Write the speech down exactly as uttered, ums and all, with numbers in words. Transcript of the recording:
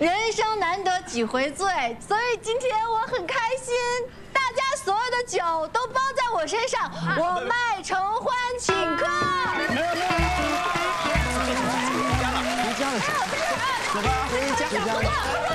人生难得几回醉，所以今天我很开心，大家所有的酒都包在我身上，我麦承欢请客。 没有没有，回家了，回家了，走吧，回家，回家了。